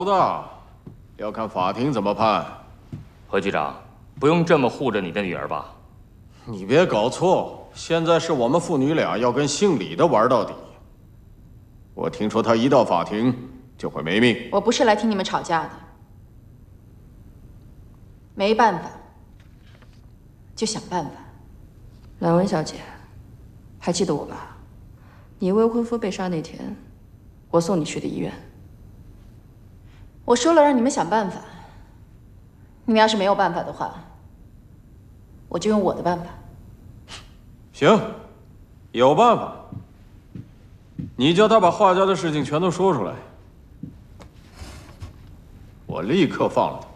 不大，要看法庭怎么判。 何局长，不用这么护着你的女儿吧？ 你别搞错，现在是我们父女俩要跟姓李的玩到底。我听说他一到法庭就会没命。 我不是来听你们吵架的，没办法就想办法。 兰文小姐，还记得我吧？你未婚夫被杀那天，我送你去的医院。 我说了让你们想办法，你们要是没有办法的话，我就用我的办法。 行，有办法。你叫他把华家的事情全都说出来，我立刻放了他。